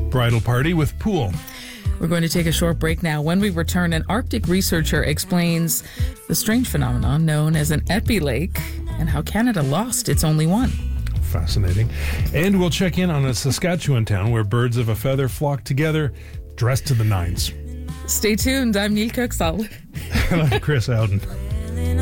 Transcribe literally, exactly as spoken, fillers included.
bridal party with pool. We're going to take a short break now. When we return, an Arctic researcher explains the strange phenomenon known as an epilake and how Canada lost its only one. Fascinating. And we'll check in on a Saskatchewan town where birds of a feather flock together, dressed to the nines. Stay tuned. I'm Neil Coxall. And I'm Chris Howden.